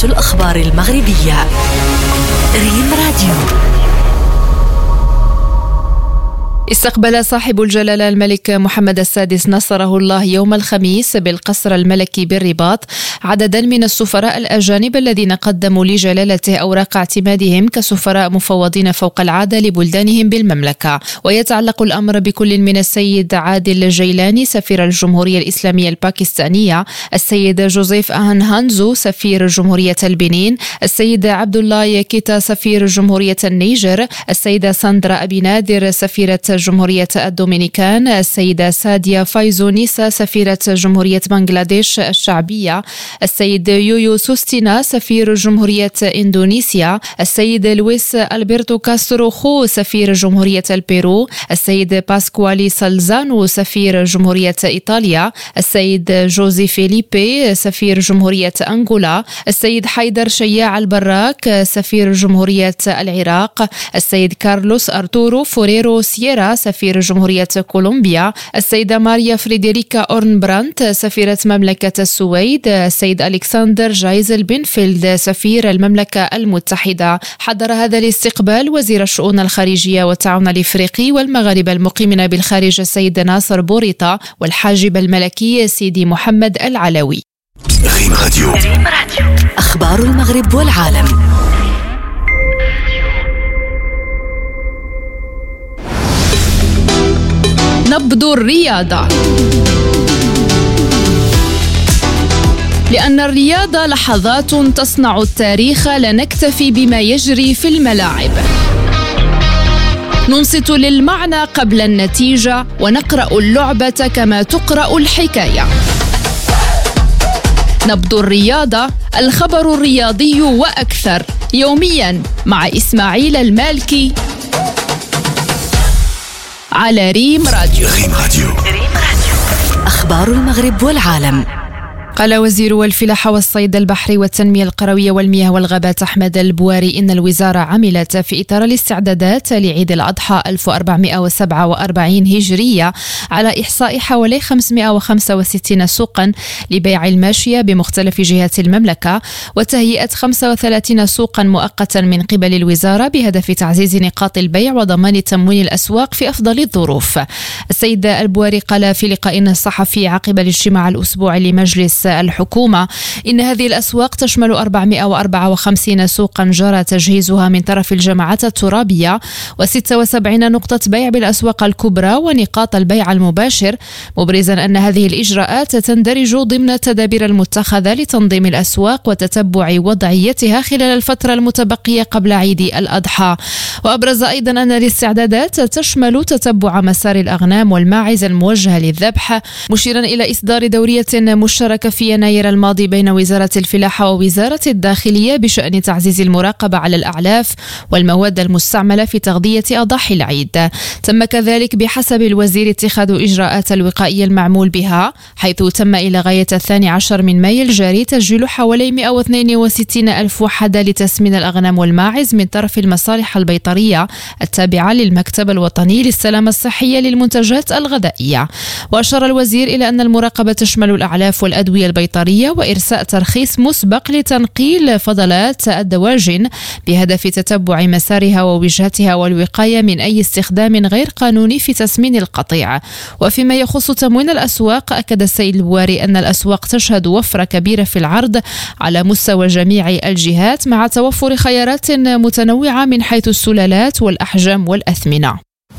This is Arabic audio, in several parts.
الأخبار المغربية. ريم راديو. استقبل صاحب الجلالة الملك محمد السادس نصره الله يوم الخميس بالقصر الملكي بالرباط عددا من السفراء الأجانب الذين قدموا لجلالته أوراق اعتمادهم كسفراء مفوضين فوق العادة لبلدانهم بالمملكة. ويتعلق الأمر بكل من السيد عادل الجيلاني سفير الجمهورية الإسلامية الباكستانية، السيد جوزيف أهان هانزو سفير جمهورية البنين، السيد عبد الله يكيتا سفير جمهورية النيجر، السيدة ساندرا أبي نادر سفيرة جمهورية الدومينيكان، السيدة ساديا فايزونيسا سفيرة جمهورية بنغلاديش الشعبية، السيد يويو سوستينا سفير جمهورية إندونيسيا، السيد لويس ألبرتو كاسترو خو سفير جمهورية البيرو، السيد باسكوالي سالزانو سفير جمهورية إيطاليا، السيد جوزي فيليبي سفير جمهورية أنغولا، السيد حيدر شياع البراك سفير جمهورية العراق، السيد كارلوس أرتورو فوريرو سييرا سفير جمهورية كولومبيا، السيدة ماريا فريدريكا أورنبرانت سفيرة مملكة السويد، السيد ألكسندر جايزل بنفيلد سفير المملكة المتحدة. حضر هذا الاستقبال وزير الشؤون الخارجية والتعاون الإفريقي والمغاربة المقيمين بالخارج السيد ناصر بوريطة والحاجب الملكي سيدي محمد العلوي. ريم راديو. أخبار المغرب والعالم. نبض الرياضة. لأن الرياضة لحظات تصنع التاريخ، لا نكتفي بما يجري في الملاعب. ننصت للمعنى قبل النتيجة ونقرأ اللعبة كما تقرأ الحكاية. نبض الرياضة، الخبر الرياضي وأكثر، يوميا مع إسماعيل المالكي على ريم راديو. أخبار المغرب والعالم. قال وزير الفلاحة والصيد البحري والتنمية القروية والمياه والغابات أحمد البواري إن الوزارة عملت في إطار الاستعدادات لعيد الأضحى 1447 هجرية على إحصاء حوالي 565 سوقا لبيع الماشية بمختلف جهات المملكة، وتهيئة 35 سوقا مؤقتا من قبل الوزارة بهدف تعزيز نقاط البيع وضمان تموين الأسواق في أفضل الظروف. السيد البواري قال في لقاء صحفي عقب الاجتماع الأسبوعي لمجلس الحكومة إن هذه الأسواق تشمل 454 سوقا جرى تجهيزها من طرف الجماعات الترابية، و76 نقطة بيع بالأسواق الكبرى ونقاط البيع المباشر، مبرزا أن هذه الإجراءات تندرج ضمن التدابير المتخذة لتنظيم الأسواق وتتبع وضعيتها خلال الفترة المتبقية قبل عيد الأضحى. وأبرز أيضا أن الاستعدادات تشمل تتبع مسار الأغنام والماعز الموجهة للذبح، مشيرا إلى إصدار دورية مشتركة في يناير الماضي بين وزارة الفلاحة ووزارة الداخلية بشأن تعزيز المراقبة على الأعلاف والمواد المستعملة في تغذية أضاحي العيد. تم كذلك بحسب الوزير اتخاذ إجراءات الوقائية المعمول بها، حيث تم إلى غاية 12 من مايو الجاري تسجيل حوالي 162 ألف وحدة لتسمين الأغنام والماعز من طرف المصالح البيطرية التابعة للمكتب الوطني للسلامة الصحية للمنتجات الغذائية. وأشار الوزير إلى أن المراقبة تشمل الأعلاف والأدوية البيطرية وإرساء ترخيص مسبق لتنقيل فضلات الدواجن بهدف تتبع مسارها ووجهتها والوقاية من أي استخدام غير قانوني في تسمين القطيع. وفيما يخص تموين الأسواق، أكد السيد البواري أن الأسواق تشهد وفرة كبيرة في العرض على مستوى جميع الجهات مع توفر خيارات متنوعة من حيث السلالات والأحجام والأثمنة.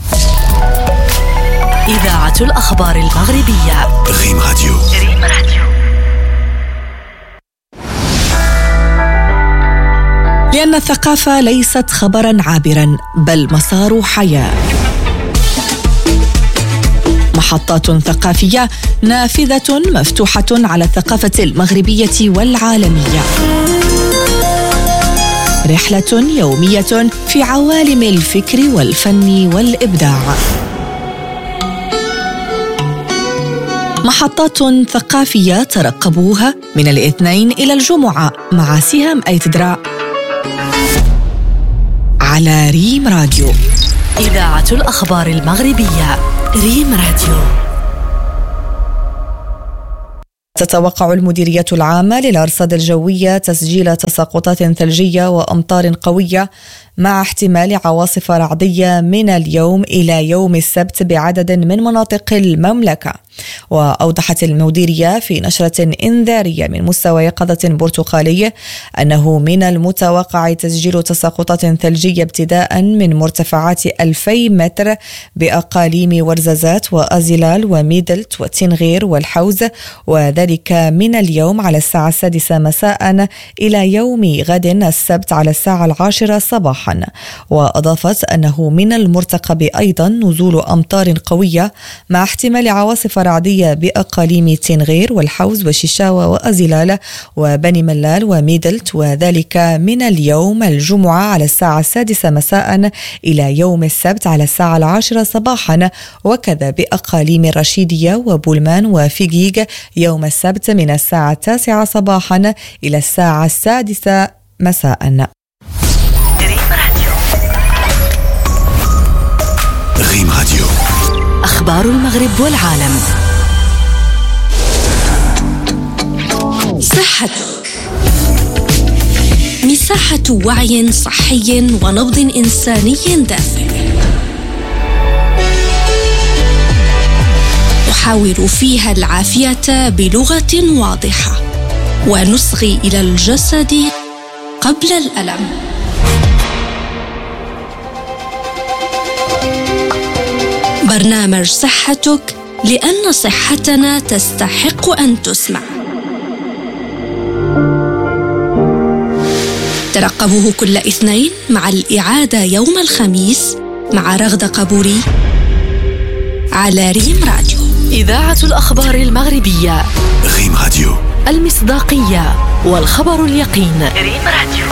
إذاعة الأخبار المغربية. ريم راديو. لأن الثقافة ليست خبرا عابرا بل مسار حياة. محطات ثقافية نافذة مفتوحة على الثقافة المغربية والعالمية. رحلة يومية في عوالم الفكر والفن والإبداع. محطات ثقافية ترقبوها من الاثنين إلى الجمعة مع سهام أيتدرا على ريم راديو. إذاعة الأخبار المغربية. ريم راديو. تتوقع المديرية العامة للأرصاد الجوية تسجيل تساقطات ثلجية وأمطار قوية مع احتمال عواصف رعدية من اليوم إلى يوم السبت بعدد من مناطق المملكة. وأوضحت المديرية في نشرة إنذارية من مستوى يقظة برتقالي أنه من المتوقع تسجيل تساقطات ثلجية ابتداء من مرتفعات 2000 متر بأقاليم ورزازات وأزلال وميدلت وتنغير والحوز، وذلك من اليوم على الساعة 6 مساء إلى يوم غد السبت على الساعة 10 صباحا. وأضافت أنه من المرتقب أيضا نزول أمطار قوية مع احتمال عواصف رعدية بأقاليم تنغير والحوز وشيشاوة وأزلال وبني ملال وميدلت، وذلك من اليوم الجمعة على الساعة 6 مساء إلى يوم السبت على الساعة 10 صباحا، وكذا بأقاليم الرشيدية وبولمان وفيجيج يوم السبت من الساعة 9 صباحا إلى الساعة 6 مساء. ريم راديو. أخبار المغرب والعالم. صحتك، مساحة وعي صحي ونبض إنساني دافئ نحاور فيها العافية بلغة واضحة ونصغي إلى الجسد قبل الألم. برنامج صحتك، لأن صحتنا تستحق أن تسمع. ترقبوه كل اثنين مع الإعادة يوم الخميس مع رغدة قبوري على ريم راديو، إذاعة الأخبار المغربية. ريم راديو، المصداقية والخبر اليقين. ريم راديو.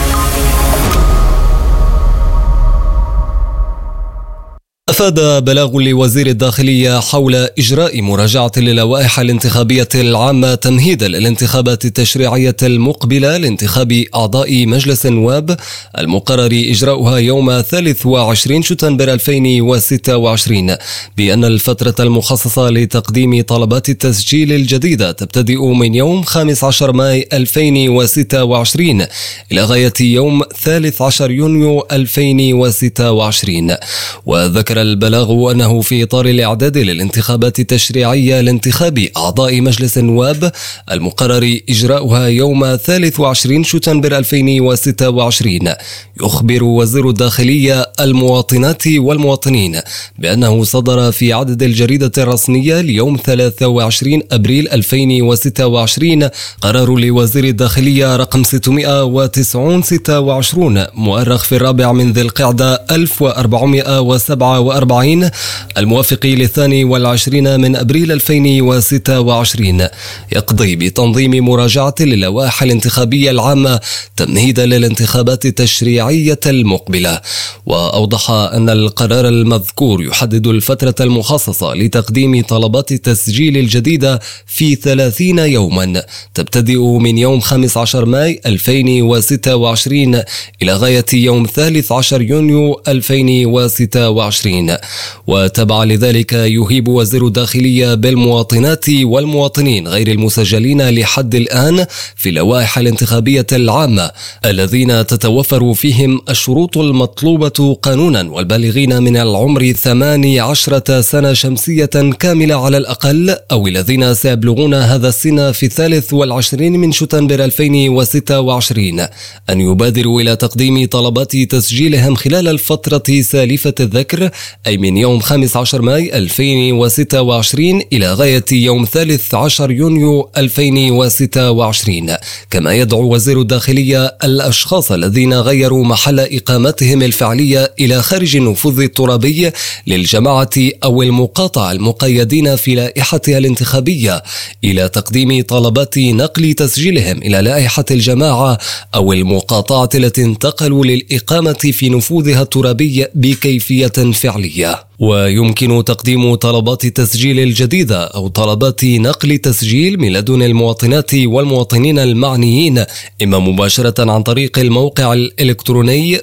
أفاد بلاغ لوزير الداخلية حول إجراء مراجعة للوائح الانتخابية العامة تمهيدا للانتخابات التشريعية المقبلة لانتخاب أعضاء مجلس النواب المقرر إجراؤها يوم 23 شتنبر 2026، بأن الفترة المخصصة لتقديم طلبات التسجيل الجديدة تبتدئ من يوم 15 ماي 2026 إلى غاية يوم 13 يونيو 2026. وذكر البلاغ أنه في إطار الإعداد للانتخابات التشريعية لانتخاب أعضاء مجلس النواب المقرر إجراؤها يوم 23 شتنبر 2026، يخبر وزير الداخلية المواطنات والمواطنين بأنه صدر في عدد الجريدة الرسمية اليوم 23 أبريل 2026 قرار لوزير الداخلية رقم 690/26 مؤرخ في 4 من ذي القعدة 1447 الموافق ل22 من أبريل 2026، يقضي بتنظيم مراجعة للوائح الانتخابية العامة تمهيدا للانتخابات التشريعية المقبلة. وأوضح أن القرار المذكور يحدد الفترة المخصصة لتقديم طلبات التسجيل الجديدة في 30 يوما تبتدئ من يوم 15 ماي 2026 إلى غاية يوم 13 يونيو 2026. وتبع لذلك يهيب وزير الداخلية بالمواطنات والمواطنين غير المسجلين لحد الآن في اللوائح الانتخابية العامة الذين تتوفر فيهم الشروط المطلوبة قانونا والبالغين من العمر 18 سنة شمسية كاملة على الأقل، أو الذين سيبلغون هذا السن في 23 من شتنبر 2026 أن يبادروا إلى تقديم طلبات تسجيلهم خلال الفترة سالفة الذكر، أي من يوم 15 ماي 2026 إلى غاية يوم 13 يونيو 2026. كما يدعو وزير الداخلية الأشخاص الذين غيروا محل إقامتهم الفعلية إلى خارج النفوذ الترابي للجماعة أو المقاطعة المقيدين في لائحتها الانتخابية إلى تقديم طلبات نقل تسجيلهم إلى لائحة الجماعة أو المقاطعة التي انتقلوا للإقامة في نفوذها الترابي بكيفية فعلية. ويمكن تقديم طلبات التسجيل الجديدة أو طلبات نقل تسجيل من لدن المواطنات والمواطنين المعنيين إما مباشرة عن طريق الموقع الإلكتروني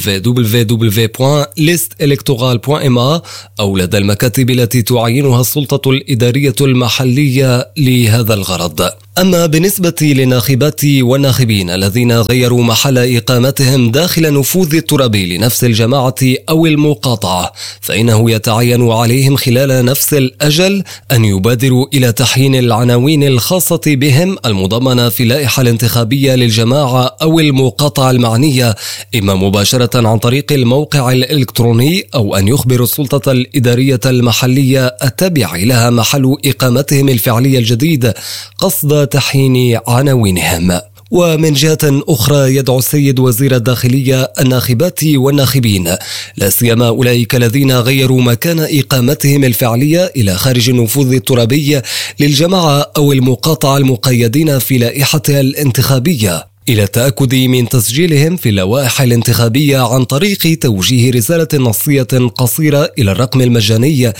www.listelectorale.ma أو لدى المكاتب التي تعينها السلطة الإدارية المحلية لهذا الغرض. أما بالنسبة للناخبات والناخبين الذين غيروا محل إقامتهم داخل نفوذ الترابي لنفس الجماعة أو المقاطعة، فإنه يتعين عليهم خلال نفس الأجل أن يبادروا إلى تحيين العناوين الخاصة بهم المضمنة في اللائحة الانتخابية للجماعة أو المقاطعة المعنية إما مباشرة عن طريق الموقع الإلكتروني أو أن يخبر السلطة الإدارية المحلية التابعة لها محل إقامتهم الفعلي الجديد قصد تحيين عناوينهم. ومن جهة أخرى يدعو السيد وزير الداخلية الناخبات والناخبين لا سيما أولئك الذين غيروا مكان إقامتهم الفعلية إلى خارج النفوذ الترابي للجماعة أو المقاطعة المقيدين في لائحتها الانتخابية إلى التأكد من تسجيلهم في اللوائح الانتخابية عن طريق توجيه رسالة نصية قصيرة إلى الرقم المجاني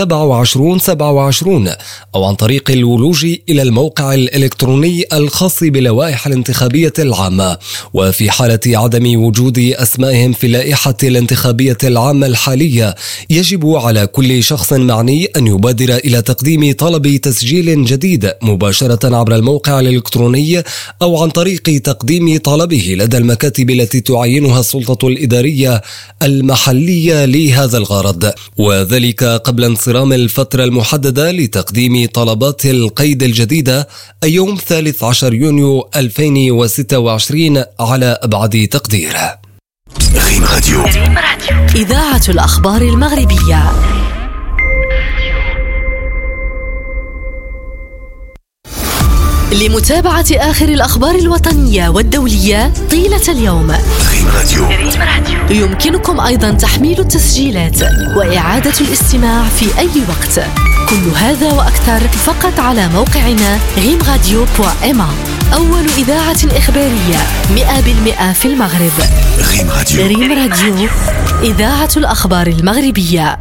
2727 أو عن طريق الولوج إلى الموقع الإلكتروني الخاص باللوائح الانتخابية العامة. وفي حالة عدم وجود أسمائهم في اللائحة الانتخابية العامة الحالية يجب على كل شخص معني أن يبادر إلى تقديم طلب تسجيل جديد مباشرة عبر الموقع الإلكتروني أو عن طريق تقديم طلبه لدى المكاتب التي تعينها السلطة الإدارية المحلية لهذا الغرض، وذلك قبل انصرام الفترة المحددة لتقديم طلبات القيد الجديدة يوم 13 يونيو 2026 على أبعد تقدير. ريم راديو، إذاعة الأخبار المغربية. لمتابعة آخر الأخبار الوطنية والدولية طيلة اليوم، ريم راديو يمكنكم أيضا تحميل التسجيلات وإعادة الاستماع في أي وقت. كل هذا وأكثر فقط على موقعنا rimradio.ma، أول إذاعة إخبارية 100% في المغرب. ريم راديو، ريم راديو، إذاعة الأخبار المغربية.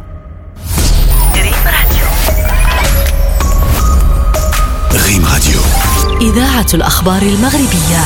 ريم راديو، إذاعة الأخبار المغربية.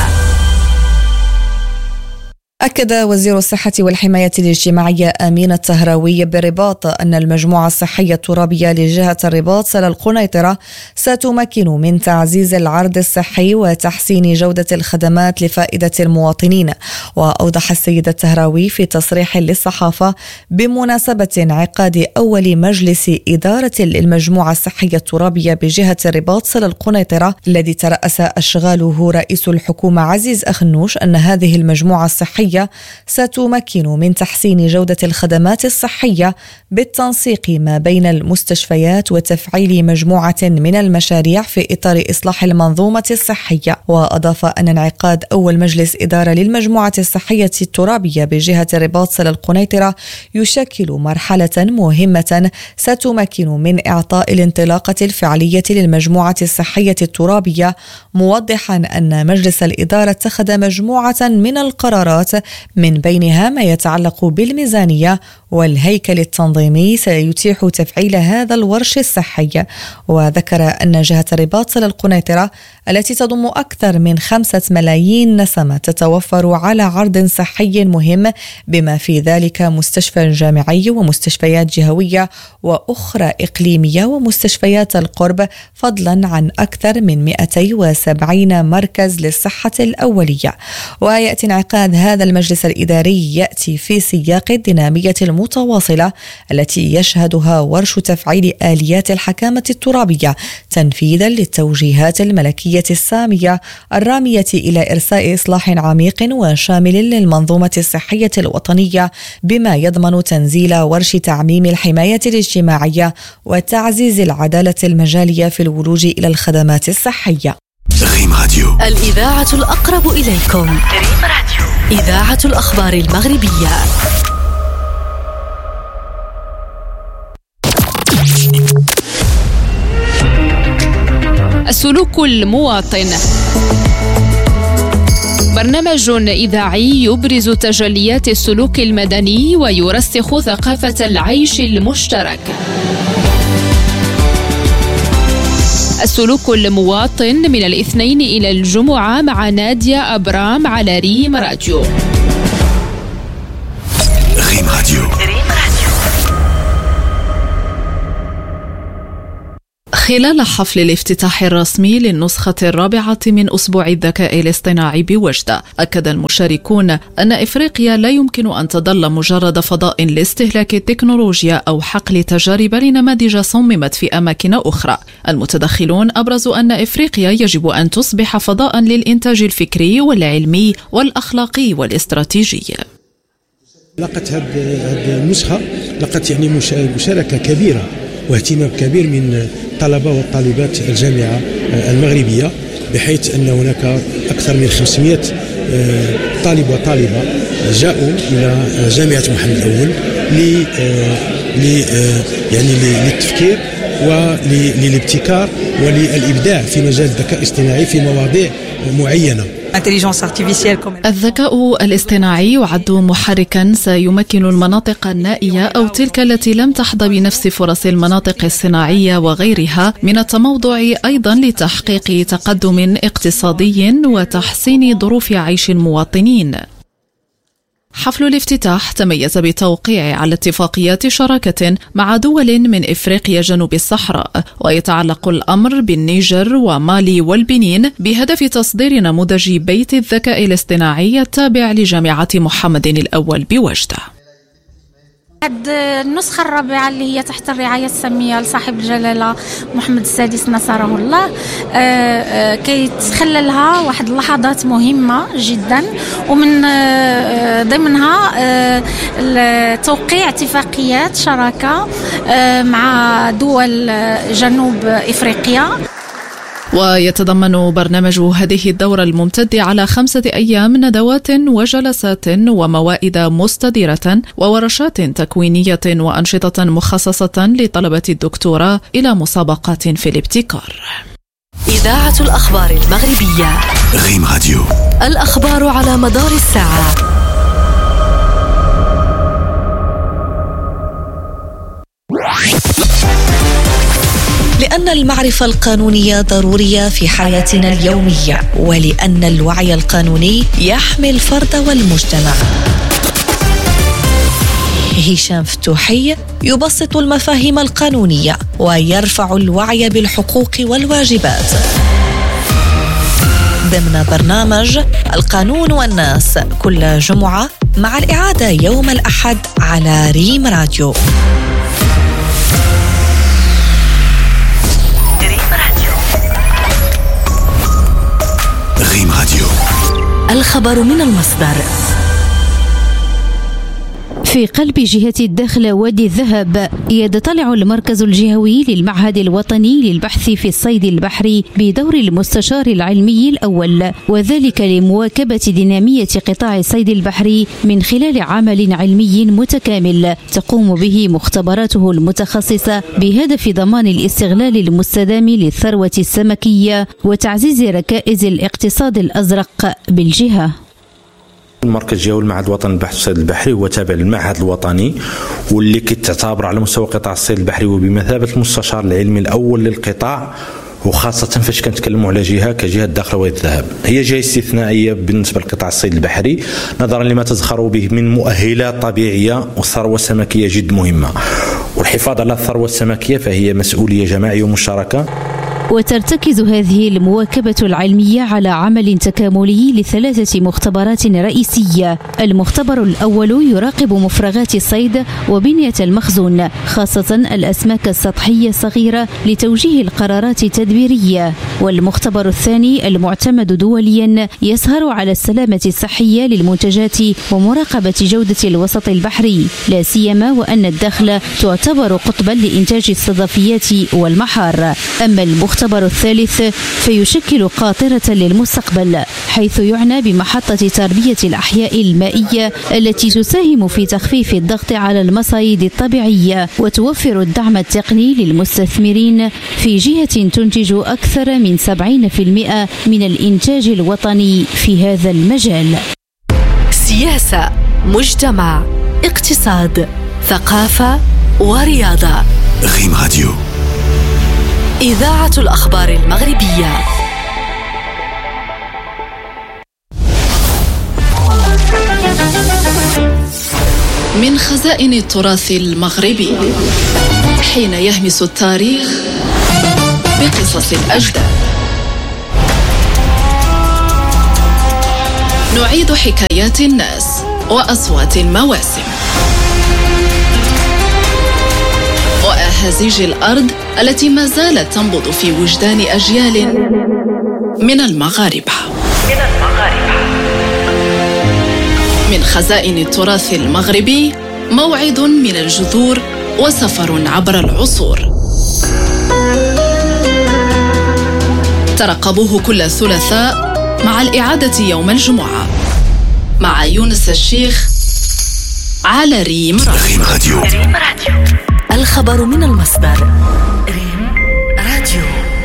أكد وزير الصحة والحماية الاجتماعية أمين التهراوي بالرباط أن المجموعة الصحية الترابية لجهة الرباط سلا القنيطرة ستمكن من تعزيز العرض الصحي وتحسين جودة الخدمات لفائدة المواطنين. وأوضح السيد التهراوي في تصريح للصحافة بمناسبة انعقاد أول مجلس إدارة المجموعة الصحية الترابية بجهة الرباط سلا القنيطرة الذي ترأس أشغاله رئيس الحكومة عزيز أخنوش أن هذه المجموعة الصحية ستمكن من تحسين جودة الخدمات الصحية بالتنسيق ما بين المستشفيات وتفعيل مجموعة من المشاريع في إطار إصلاح المنظومة الصحية. وأضاف أن انعقاد أول مجلس إدارة للمجموعة الصحية الترابية بجهة الرباط سلا القنيطرة يشكل مرحلة مهمة ستمكن من إعطاء الانطلاقة الفعلية للمجموعة الصحية الترابية، موضحا أن مجلس الإدارة اتخذ مجموعة من القرارات من بينها ما يتعلق بالميزانية والهيكل التنظيمي سيتيح تفعيل هذا الورش الصحي. وذكر أن جهة الرباط سلا القنيطرة التي تضم أكثر من 5 ملايين نسمة تتوفر على عرض صحي مهم بما في ذلك مستشفى جامعي ومستشفيات جهوية وأخرى إقليمية ومستشفيات القرب، فضلا عن أكثر من 270 مركز للصحة الأولية. ويأتي انعقاد هذا المجلس الإداري يأتي في سياق الدينامية المتواصلة التي يشهدها ورش تفعيل آليات الحكامة الترابية تنفيذا للتوجيهات الملكية السامية الرامية إلى إرساء إصلاح عميق وشامل للمنظومة الصحية الوطنية بما يضمن تنزيل ورش تعميم الحماية الاجتماعية وتعزيز العدالة المجالية في الولوج إلى الخدمات الصحية. ريم راديو، الإذاعة الأقرب إليكم. ريم راديو، إذاعة الأخبار المغربية. السلوك المواطن. برنامج إذاعي يبرز تجليات السلوك المدني ويرسخ ثقافة العيش المشترك. السلوك المواطن من الاثنين إلى الجمعة مع نادية أبرام على ريم راديو. ريم راديو. خلال حفل الافتتاح الرسمي للنسخة الرابعة من أسبوع الذكاء الاصطناعي بوجدة، أكد المشاركون أن إفريقيا لا يمكن أن تظل مجرد فضاء لاستهلاك التكنولوجيا أو حقل تجارب لنماذج صممت في أماكن أخرى. المتدخلون أبرزوا أن إفريقيا يجب أن تصبح فضاء للإنتاج الفكري والعلمي والأخلاقي والاستراتيجي. لقت هذه النسخة لقت مشاركة كبيرة واهتمام كبير من الطلبة والطالبات الجامعة المغربية، بحيث أن هناك أكثر من 500 طالب وطالبة جاءوا إلى جامعة محمد الأول للتفكير وللابتكار وللإبداع في مجال الذكاء الاصطناعي في مواضيع معينة. الذكاء الاصطناعي يعد محركا سيمكن المناطق النائية أو تلك التي لم تحظى بنفس فرص المناطق الصناعية وغيرها من التموضع أيضا لتحقيق تقدم اقتصادي وتحسين ظروف عيش المواطنين. حفل الافتتاح تميز بالتوقيع على اتفاقيات شراكة مع دول من إفريقيا جنوب الصحراء، ويتعلق الأمر بالنيجر ومالي والبنين بهدف تصدير نموذج بيت الذكاء الاصطناعي التابع لجامعة محمد الأول بوجدة. النسخة الرابعة اللي هي تحت الرعاية السامية لصاحب الجلالة محمد السادس نصره الله كيتخللها واحد اللحظات مهمة جدا، ومن ضمنها توقيع اتفاقيات شراكة مع دول جنوب إفريقيا. ويتضمن برنامج هذه الدورة الممتد على 5 أيام ندوات وجلسات وموائد مستديرة وورشات تكوينية وأنشطة مخصصة لطلبة الدكتوراه إلى مسابقات في الابتكار. إذاعة الأخبار المغربية ريم راديو. الأخبار على مدار الساعة. لأن المعرفة القانونية ضرورية في حياتنا اليومية، ولأن الوعي القانوني يحمي الفرد والمجتمع. هشام فتوحي يبسط المفاهيم القانونية ويرفع الوعي بالحقوق والواجبات ضمن برنامج القانون والناس كل جمعة، مع الإعادة يوم الأحد على ريم راديو. ريم راديو. الخبر من المصدر. في قلب جهة الدخل وادي الذهب يتطلع المركز الجهوي للمعهد الوطني للبحث في الصيد البحري بدور المستشار العلمي الأول، وذلك لمواكبة دينامية قطاع الصيد البحري من خلال عمل علمي متكامل تقوم به مختبراته المتخصصة بهدف ضمان الاستغلال المستدام للثروة السمكية وتعزيز ركائز الاقتصاد الأزرق بالجهة. المركز الجهوي للمعهد الوطني للبحث في الصيد البحري هو تابع للمعهد الوطني، واللي كتعتبر على مستوى قطاع الصيد البحري وبمثابة المستشار العلمي الأول للقطاع، وخاصة فاش كنتكلموا على جهة كجهة الداخل وادي الذهب. هي جهة استثنائية بالنسبة لقطاع الصيد البحري نظرا لما تزخر به من مؤهلات طبيعية، والثروة السمكية جد مهمة، والحفاظ على الثروة السمكية فهي مسؤولية جماعية ومشتركة. وترتكز هذه المواكبة العلمية على عمل تكاملي ل3 مختبرات رئيسية. المختبر الأول يراقب مفرغات الصيد وبنية المخزون، خاصة الأسماك السطحية الصغيرة لتوجيه القرارات التدبيرية. والمختبر الثاني المعتمد دوليا يسهر على السلامة الصحية للمنتجات ومراقبة جودة الوسط البحري، لا سيما وأن الدخل تعتبر قطبا لإنتاج الصدفيات والمحار. أما المختبر المختبر الثالث فيشكل قاطرة للمستقبل، حيث يعنى بمحطة تربية الأحياء المائية التي تساهم في تخفيف الضغط على المصايد الطبيعية وتوفر الدعم التقني للمستثمرين في جهة تنتج أكثر من 70% من الإنتاج الوطني في هذا المجال. سياسة، مجتمع، اقتصاد، ثقافة ورياضة. ريم راديو، إذاعة الأخبار المغربية. من خزائن التراث المغربي، حين يهمس التاريخ بقصص الأجداد، نعيد حكايات الناس وأصوات المواسم وأهازيج الأرض التي ما زالت تنبض في وجدان أجيال من المغاربة. من خزائن التراث المغربي، موعد من الجذور وسفر عبر العصور. ترقبوه كل ثلاثاء مع الإعادة يوم الجمعة مع يونس الشيخ على ريم راديو. الخبر من المصدر. ريم راديو.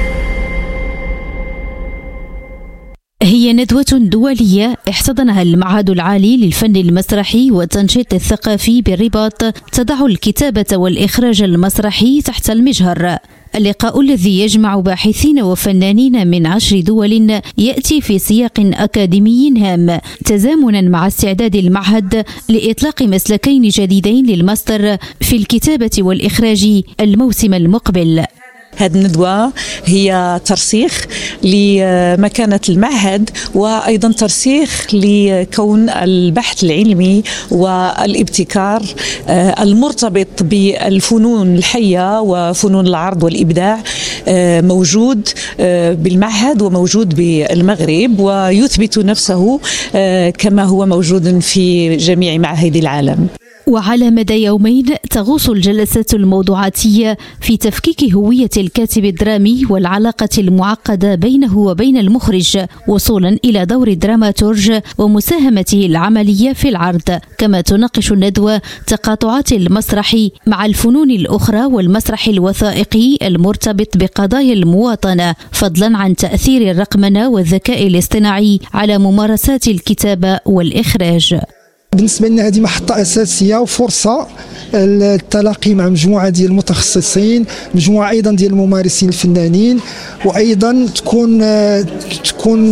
هي ندوة دولية احتضنها المعهد العالي للفن المسرحي والتنشيط الثقافي بالرباط تضع الكتابة والإخراج المسرحي تحت المجهر. اللقاء الذي يجمع باحثين وفنانين من 10 دول يأتي في سياق أكاديمي هام، تزامنا مع استعداد المعهد لإطلاق مسلكين جديدين للماستر في الكتابة والإخراج الموسم المقبل. هذه الندوة هي ترسيخ لمكانة المعهد، وأيضا ترسيخ لكون البحث العلمي والابتكار المرتبط بالفنون الحية وفنون العرض والإبداع موجود بالمعهد وموجود بالمغرب، ويثبت نفسه كما هو موجود في جميع معاهد العالم. وعلى مدى يومين تغوص الجلسات الموضوعاتية في تفكيك هوية الكاتب الدرامي والعلاقة المعقدة بينه وبين المخرج، وصولا إلى دور الدراماتورج ومساهمته العملية في العرض. كما تناقش الندوة تقاطعات المسرح مع الفنون الأخرى والمسرح الوثائقي المرتبط بقضايا المواطنة، فضلا عن تأثير الرقمنة والذكاء الاصطناعي على ممارسات الكتابة والإخراج. بالنسبة لنا هذه محطة أساسية وفرصة التلاقي مع مجموعة ديال المتخصصين، مجموعة أيضا ديال الممارسين الفنانين، وأيضا تكون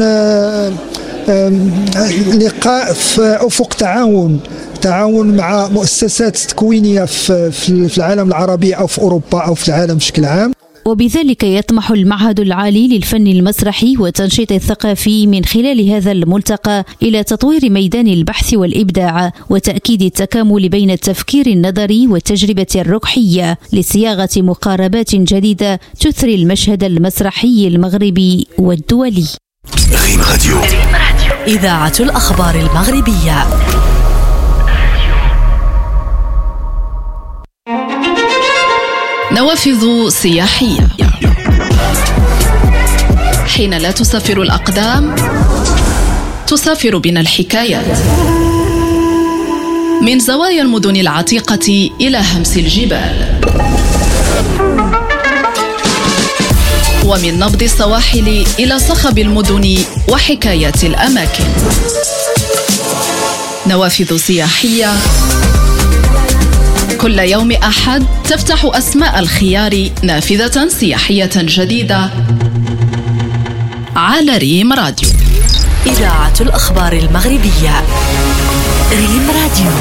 لقاء في أفق تعاون مع مؤسسات تكوينية في العالم العربي أو في أوروبا أو في العالم بشكل عام. وبذلك يطمح المعهد العالي للفن المسرحي والتنشيط الثقافي من خلال هذا الملتقى إلى تطوير ميدان البحث والإبداع وتأكيد التكامل بين التفكير النظري والتجربة الركحية لصياغة مقاربات جديدة تثري المشهد المسرحي المغربي والدولي. ريم راديو، إذاعة الأخبار المغربية. نوافذ سياحية. حين لا تسافر الأقدام تسافر بنا الحكايات، من زوايا المدن العتيقة إلى همس الجبال، ومن نبض السواحل إلى صخب المدن وحكايات الأماكن. نوافذ سياحية كل يوم أحد تفتح أسماء الخيار نافذة سياحية جديدة على ريم راديو. إذاعة الأخبار المغربية. ريم راديو.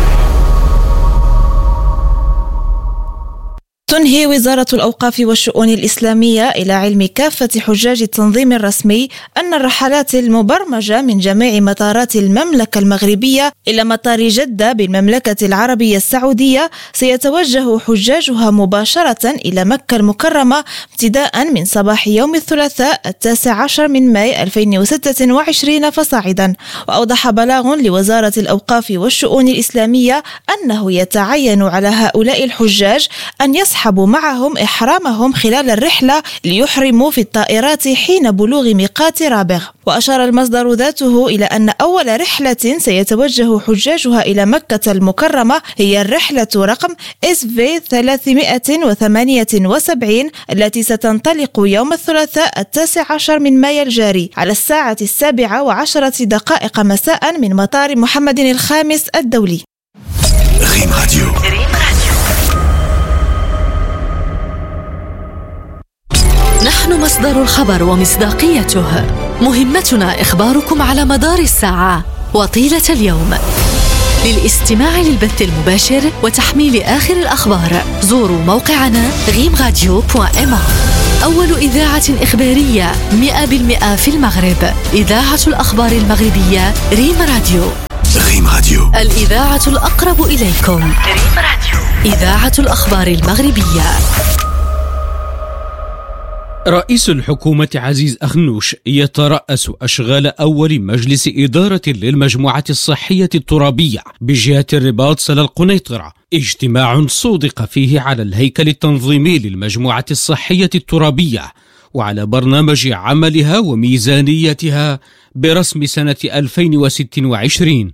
تنهي وزارة الأوقاف والشؤون الإسلامية إلى علم كافة حجاج التنظيم الرسمي أن الرحلات المبرمجة من جميع مطارات المملكة المغربية إلى مطار جدة بالمملكة العربية السعودية سيتوجه حجاجها مباشرة إلى مكة المكرمة ابتداء من صباح يوم الثلاثاء 19 من ماي 2026 فصاعدا. وأوضح بلاغ لوزارة الأوقاف والشؤون الإسلامية أنه يتعين على هؤلاء الحجاج أن يصحبوا يصطحب معهم إحرامهم خلال الرحلة ليحرموا في الطائرات حين بلوغ ميقات رابغ. وأشار المصدر ذاته إلى أن أول رحلة سيتوجه حجاجها إلى مكة المكرمة هي الرحلة رقم SV 378 التي ستنطلق يوم الثلاثاء 19 من مايو الجاري على الساعة 7:10 مساء من مطار محمد الخامس الدولي. ريم راديو. نحن مصدر الخبر ومصداقيته. مهمتنا إخباركم على مدار الساعة وطيلة اليوم. للاستماع للبث المباشر وتحميل آخر الأخبار زوروا موقعنا غيمراديو.ma. أول إذاعة إخبارية 100% في المغرب. إذاعة الأخبار المغربية ريم راديو. ريم راديو. الإذاعة الأقرب إليكم. ريم راديو. إذاعة الأخبار المغربية. رئيس الحكومة عزيز أخنوش يترأس أشغال أول مجلس إدارة للمجموعة الصحية الترابية بجهة الرباط سلا القنيطرة، اجتماع صودق فيه على الهيكل التنظيمي للمجموعة الصحية الترابية وعلى برنامج عملها وميزانيتها برسم سنة 2026.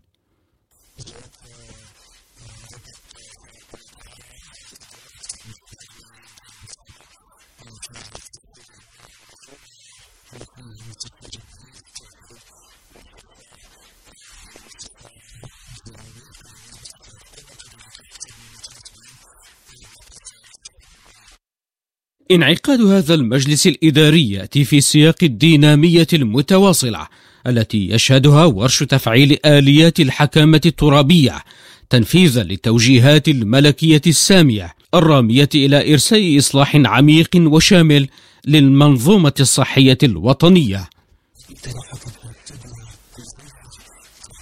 انعقاد هذا المجلس الإداري يأتي في سياق الدينامية المتواصلة التي يشهدها ورش تفعيل آليات الحكامة الترابية تنفيذا للتوجيهات الملكية السامية الرامية إلى إرساء إصلاح عميق وشامل للمنظومة الصحية الوطنية.